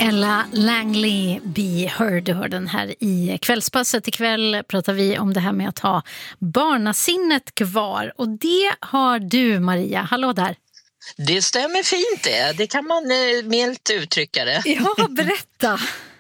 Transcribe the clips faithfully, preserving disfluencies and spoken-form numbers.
Ella Langley Be Heard, hör den här i kvällspasset. Ikväll pratar vi om det här med att ha barnasinnet kvar. Och det har du, Maria. Hallå där. Det stämmer fint det. Det kan man eh, milt uttrycka det. Ja, berätta.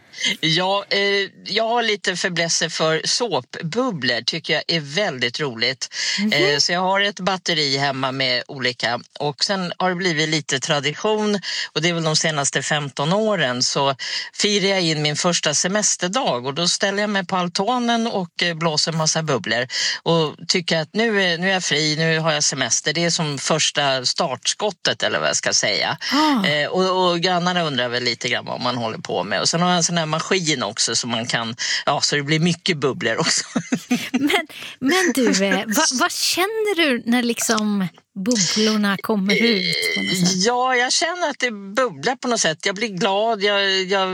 Ja, eh, jag har lite förblässe för såpbubblor, tycker jag är väldigt roligt. Mm-hmm. Eh, så jag har ett batteri hemma med olika, och sen har det blivit lite tradition, och det är väl de senaste femton åren, så firar jag in min första semesterdag, och då ställer jag mig på altanen och eh, blåser en massa bubblor och tycker att nu är, nu är jag fri, nu har jag semester. Det är som första startskottet, eller vad jag ska säga. Ah. Eh, och, och grannarna undrar väl lite grann vad man håller på med, och sen har jag en sån här maskin också så man kan, ja, så det blir mycket bubblor också. Men, men du, vad, vad känner du när liksom bubblorna kommer ut på något sätt? Ja, jag känner att det bubblar på något sätt. Jag blir glad, jag, jag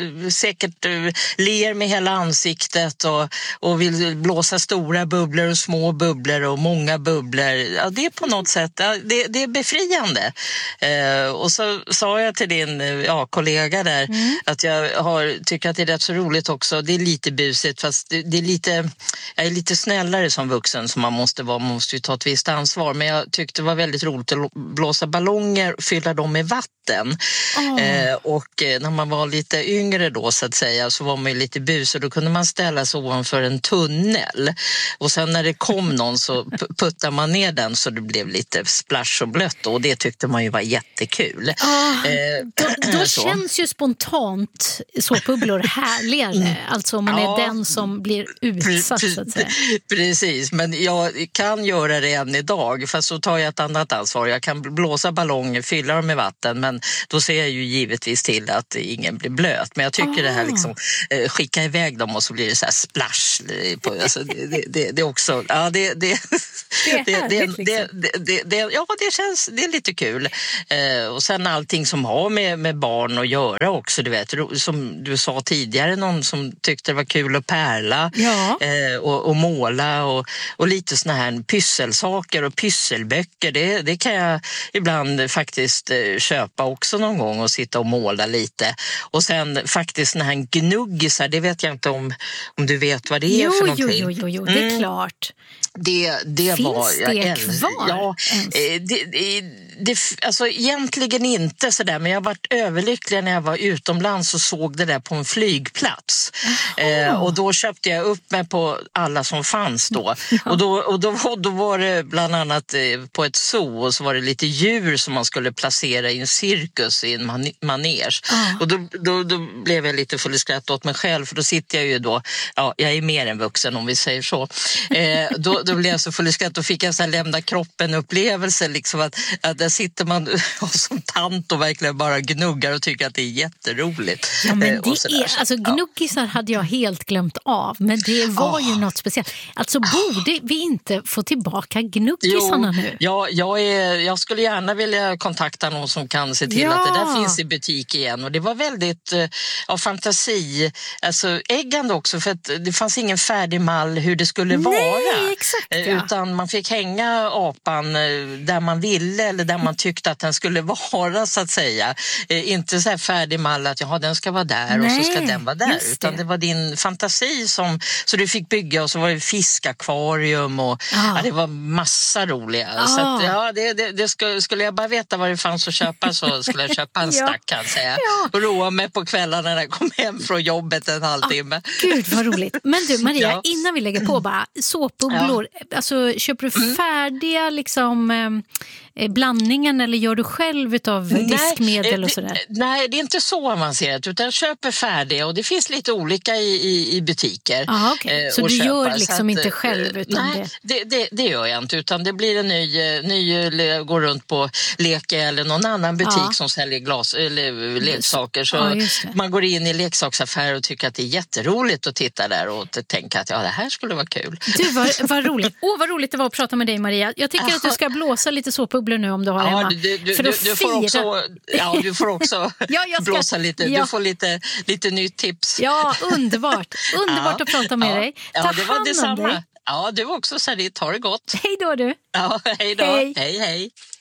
säkert ler med hela ansiktet och, och vill blåsa stora bubblor och små bubblor och många bubblor. Ja, det är på något sätt, det, det är befriande. Eh, och så sa jag till din ja, kollega där mm. att jag har, tycker att det är rätt så roligt också. Det är lite busigt, fast det, det är lite, jag är lite snällare som vuxen som man måste vara. Man måste ju ta ett visst ansvar, men jag tycker det var väldigt roligt att blåsa ballonger och fylla dem med vatten. Oh. Eh, och eh, när man var lite yngre då så att säga, så var man ju lite bus, och då kunde man ställa sig ovanför en tunnel. Och sen när det kom någon så p- puttade man ner den så det blev lite splash och blött, och det tyckte man ju var jättekul. Oh. Eh, då då känns ju spontant såpbubblor härligare, alltså om man ja. är den som blir utsatt så att säga. Precis, men jag kan göra det än idag, fast så tar jag ett annat ansvar. Jag kan blåsa ballonger, fylla dem med vatten, men då ser jag ju givetvis till att ingen blir blöt. Men jag tycker oh. det här liksom, eh, skicka iväg dem och så blir det så här splash. På, alltså, det, det, det är också, ja det, det, det, är det, det, det, det, det, ja det känns, det är lite kul. Eh, och sen allting som har med, med barn att göra också, du vet, som du sa tidigare, någon som tyckte det var kul att pärla ja. eh, och, och måla och, och lite såna här pysselsaker och pysselböcker. Det, det kan jag ibland faktiskt köpa också någon gång och sitta och måla lite. Och sen faktiskt såna här gnuggisar, det vet jag inte om, om du vet vad det är jo, för någonting. Jo, jo, jo, det är mm. klart. Det, det Finns var, det jag, kvar? Ja, det, det, det, alltså egentligen inte sådär, men jag varit överlycklig när jag var utomlands och såg det där på en flygplats. Eh, och då köpte jag upp mig på alla som fanns då. Ja. Och, då och då, då var det bland annat på ett zoo, och så var det lite djur som man skulle placera i en cirkus i en man- manege. Ja. Och då, då, då blev jag lite full i skratt åt mig själv, för då sitter jag ju då, ja, jag är mer än vuxen om vi säger så. Eh, då, då blev jag så full i skratt, och fick jag så här lämna kroppen upplevelse liksom, att, att där sitter man som tant och verkligen bara gnuggar och tycker att det är jätteroligt. Ja, men det sådär, är, alltså gnuggisar hade jag helt glömt av, men det var ju oh. något speciellt. Alltså borde vi inte få tillbaka gnuggisarna jo, nu? Ja, jag, är, jag skulle gärna vilja kontakta någon som kan se till ja. att det där finns i butik igen, och det var väldigt ja, fantasi, alltså äggande också, för att det fanns ingen färdig mall hur det skulle Nej, vara. Exakt, ja. Utan man fick hänga apan där man ville eller där man tyckte att den skulle vara, så att säga. Inte så här färdig mall att ja, den ska vara där. Nej, och så ska den vara där. Utan det var din fantasi som, så du fick bygga, och så var det fiskakvarium och ah. ja, det var massa roliga. Ah. Så att, ja, det, det, det skulle, skulle jag bara veta vad det fanns att köpa, så skulle jag köpa en stack, kan jag säga. Ja. Och roa mig på kvällarna när jag kom hem från jobbet en halvtimme. Ah, Gud vad roligt. Men du Maria, ja. innan vi lägger på bara såpbubblor, ja. alltså köper du färdiga liksom eh, blandningen, eller gör du själv utav nej, diskmedel och sådär? Det, nej, det är inte så avancerat, utan jag köper färdiga, och det finns lite olika i, i, i butiker. Ah, okay. eh, så du köpa, gör liksom att, inte själv? Utan nej, det... Det, det, det gör jag inte, utan det blir en ny, ny går runt på Leke eller någon annan butik ah. som säljer glas, eller leksaker, så ah, man går in i leksaksaffär och tycker att det är jätteroligt att titta där och tänka att ja, det här skulle vara kul. Du, vad, vad roligt. Åh, vad roligt det var att prata med dig, Maria. Jag tycker att du ska blåsa lite såpbubblor nu om du har ja, hemma. Du, du, för du, att du får också, ja, du får också ja, ska, blåsa lite. Ja. Du får lite, lite nytt tips. Ja, underbart. Underbart ja. att prata med ja. dig. Ta ja, det var hand detsamma. om dig. Ja, du också, Sari. Ta det gott. Hej då, du. Ja, hej då. Hej, hej. hej.